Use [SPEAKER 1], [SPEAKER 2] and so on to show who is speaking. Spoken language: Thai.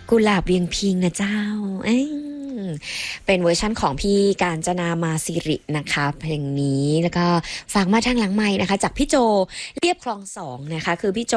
[SPEAKER 1] กุหลาบเวียงพิงนะเจ้าเอ้ยเป็นเวอร์ชั่นของพี่กาญจนามาสิรินะคะเพลงนี้แล้วก็ฝากมาทางหลังไมค์นะคะจากพี่โจเรียบคลอง2นะคะคือพี่โจ